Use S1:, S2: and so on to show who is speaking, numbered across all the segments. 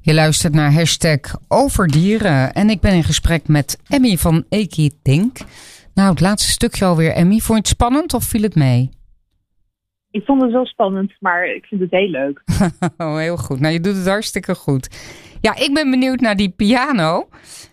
S1: Je luistert naar #overdieren en ik ben in gesprek met Emmy van Equithink. Nou, het laatste stukje alweer, Emmy. Vond je het spannend of viel het mee?
S2: Ik vond het wel spannend, maar ik vind het heel leuk.
S1: Oh, heel goed. Nou, je doet het hartstikke goed. Ja, ik ben benieuwd naar die piano.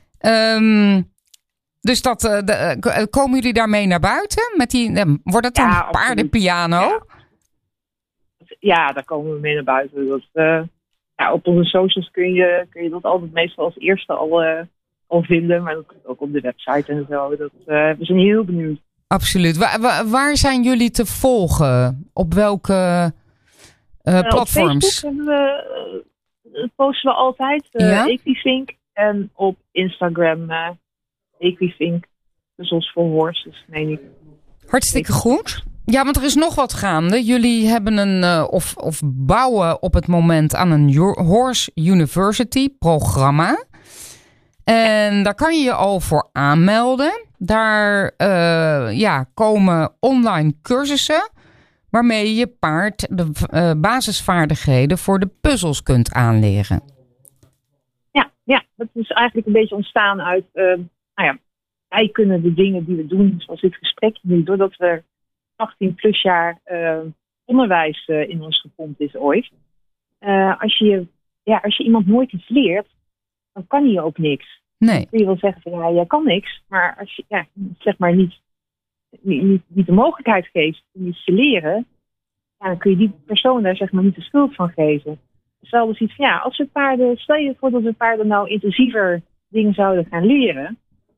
S1: Dus komen jullie daarmee naar buiten? Wordt het dan een paardenpiano?
S2: Ja, daar komen we mee naar buiten. Op onze socials kun je dat altijd meestal als eerste al vinden. Maar dat komt ook op de website en zo. We zijn heel benieuwd.
S1: Absoluut. Waar zijn jullie te volgen? Op welke platforms?
S2: Op Facebook posten we altijd Equithink. En op Instagram Equithink. Puzzles for Horses, meen ik.
S1: Hartstikke goed. Ja, want er is nog wat gaande. Jullie hebben of bouwen op het moment aan een Horse University programma. En daar kan je je al voor aanmelden. Daar komen online cursussen waarmee je je paard de basisvaardigheden voor de puzzels kunt aanleren.
S2: Ja, dat is eigenlijk een beetje ontstaan uit... wij kunnen de dingen die we doen, zoals dit gesprek nu, doordat we 18 plus jaar onderwijs in ons gepompt is ooit. Als je iemand nooit iets leert, dan kan je ook niks.
S1: Nee.
S2: Dan kun je wel zeggen van jij kan niks, maar als je niet de mogelijkheid geeft om iets te leren, dan kun je die persoon daar niet de schuld van geven. Hetzelfde is iets van als we paarden, stel je voor dat we paarden nou intensiever dingen zouden gaan leren.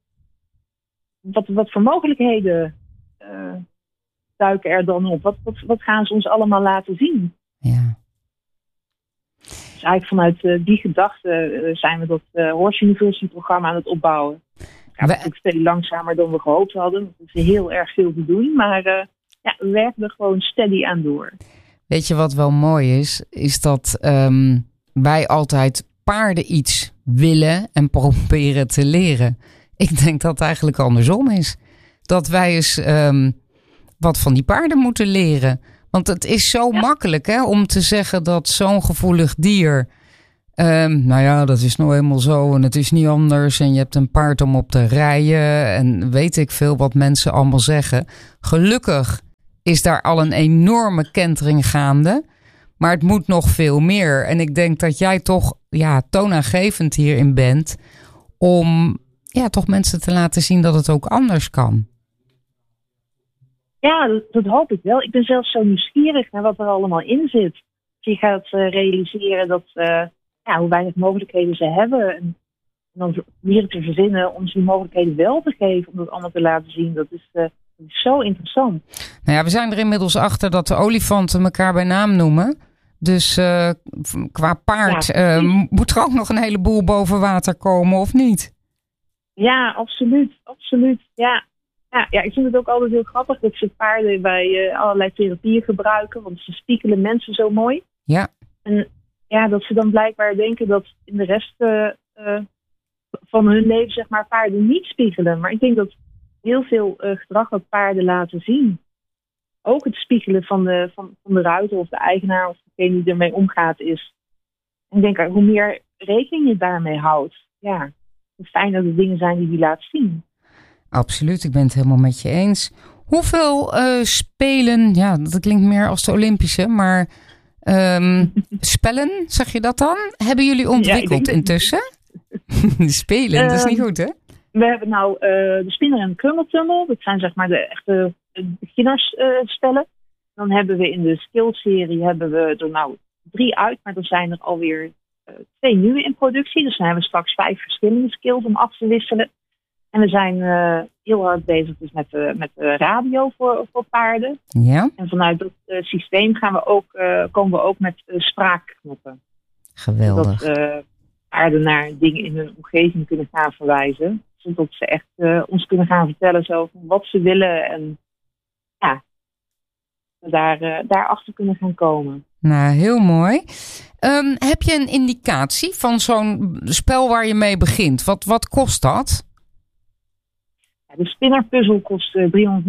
S2: Wat voor mogelijkheden duiken er dan op? Wat gaan ze ons allemaal laten zien?
S1: Ja.
S2: Dus eigenlijk vanuit die gedachte zijn we dat Horse University programma aan het opbouwen. Ja, dat is veel langzamer dan we gehoopt hadden. Het is heel erg veel te doen, maar we werken er gewoon steady aan door.
S1: Weet je wat wel mooi is? Is dat wij altijd paarden iets willen en proberen te leren. Ik denk dat het eigenlijk andersom is. Dat wij eens wat van die paarden moeten leren. Want het is zo makkelijk om te zeggen dat zo'n gevoelig dier... dat is nou eenmaal zo en het is niet anders. En je hebt een paard om op te rijden. En weet ik veel wat mensen allemaal zeggen. Gelukkig is daar al een enorme kentering gaande. Maar het moet nog veel meer. En ik denk dat jij toch toonaangevend hierin bent... om toch mensen te laten zien dat het ook anders kan. Ja,
S2: dat hoop ik wel. Ik ben zelfs zo nieuwsgierig naar wat er allemaal in zit. Je gaat realiseren dat hoe weinig mogelijkheden ze hebben. En dan proberen te verzinnen om ze die mogelijkheden wel te geven. Om dat allemaal te laten zien. Dat is zo interessant.
S1: Nou ja, we zijn er inmiddels achter dat de olifanten elkaar bij naam noemen. Dus qua paard moet er ook nog een heleboel boven water komen, of niet?
S2: Ja, absoluut. Ja, ik vind het ook altijd heel grappig dat ze paarden bij allerlei therapieën gebruiken. Want ze spiegelen mensen zo mooi.
S1: Ja.
S2: En dat ze dan blijkbaar denken dat in de rest van hun leven paarden niet spiegelen. Maar ik denk dat heel veel gedrag wat paarden laten zien. Ook het spiegelen van de ruiter of de eigenaar of degene die ermee omgaat is. En ik denk, hoe meer rekening je daarmee houdt, hoe fijner de dingen zijn die die laat zien.
S1: Absoluut, ik ben het helemaal met je eens. Hoeveel spelen, dat klinkt meer als de Olympische, maar spellen, zeg je dat dan? Hebben jullie ontwikkeld intussen? Spelen, dat is niet goed, hè?
S2: We hebben nou de spinner en de krummeltunnel. Dat zijn de echte beginnersspellen. Dan hebben we in de skillserie er 3 uit, maar er zijn er alweer 2 nieuwe in productie. Dus dan hebben we straks 5 verschillende skills om af te wisselen. En we zijn heel hard bezig dus met de radio voor paarden.
S1: Ja.
S2: En vanuit dat systeem komen we ook met spraakknoppen.
S1: Geweldig.
S2: Zodat paarden naar dingen in hun omgeving kunnen gaan verwijzen. Zodat ze echt ons kunnen gaan vertellen zo van wat ze willen. En we daarachter kunnen gaan komen.
S1: Nou, heel mooi. Heb je een indicatie van zo'n spel waar je mee begint? Wat kost dat?
S2: De spinnerpuzzel kost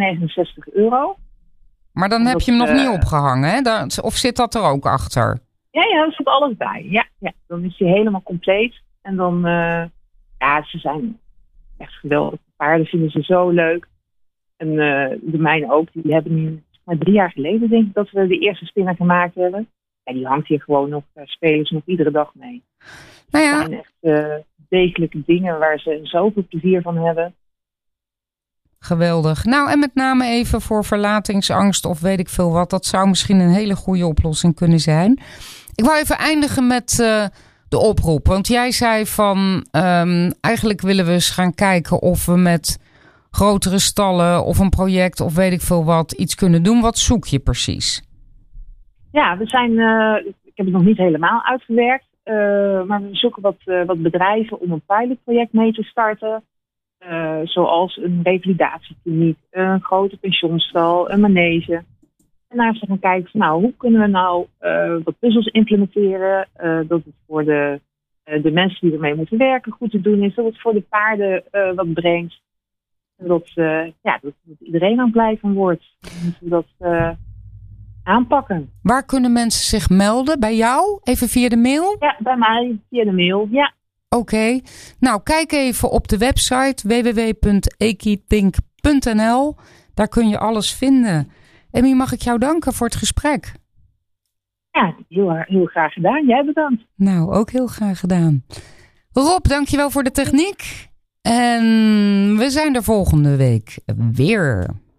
S2: €369.
S1: Maar dan heb je hem nog niet opgehangen, hè? Of zit dat er ook achter?
S2: Ja, er zit alles bij. Ja, dan is hij helemaal compleet. En dan, ze zijn echt geweldig. De paarden vinden ze zo leuk. En de mijne ook. Die hebben nu maar 3 jaar geleden, denk ik, dat we de eerste spinner gemaakt hebben. En die hangt hier gewoon nog, spelen ze nog iedere dag mee.
S1: Nou ja.
S2: Het zijn echt degelijke dingen waar ze zoveel plezier van hebben.
S1: Geweldig. Nou, en met name even voor verlatingsangst of weet ik veel wat. Dat zou misschien een hele goede oplossing kunnen zijn. Ik wou even eindigen met de oproep. Want jij zei van, eigenlijk willen we eens gaan kijken of we met grotere stallen of een project of weet ik veel wat iets kunnen doen. Wat zoek je precies?
S2: Ja, we zijn, ik heb het nog niet helemaal uitgewerkt. Maar we zoeken wat bedrijven om een pilotproject mee te starten. Zoals een revalidatiekliniek, een grote pensioenstal, een manege. En daar gaan kijken van hoe kunnen we nou wat puzzels implementeren. Dat het voor de mensen die ermee moeten werken goed te doen is. Dat het voor de paarden wat brengt. En dat iedereen aan blij van wordt. Moeten we dat aanpakken.
S1: Waar kunnen mensen zich melden? Bij jou? Even via de mail?
S2: Ja, bij mij via de mail, ja.
S1: Oké. Nou, kijk even op de website www.ekithink.nl. Daar kun je alles vinden. Emmy, mag ik jou danken voor het gesprek?
S2: Ja, heel graag gedaan. Jij bedankt.
S1: Nou, ook heel graag gedaan. Rob, dankjewel voor de techniek. En we zijn er volgende week weer.